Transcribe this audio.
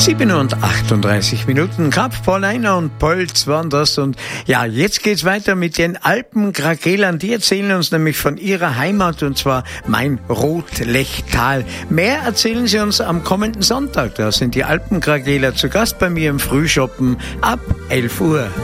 7 und 38 Minuten. Kap, Pauleiner und Polz waren das. Und ja, jetzt geht's weiter mit den Alpenkrakelern. Die erzählen uns nämlich von ihrer Heimat, und zwar mein Rotlechtal. Mehr erzählen sie uns am kommenden Sonntag. Da sind die Alpenkrakeler zu Gast bei mir im Frühschoppen ab 11 Uhr.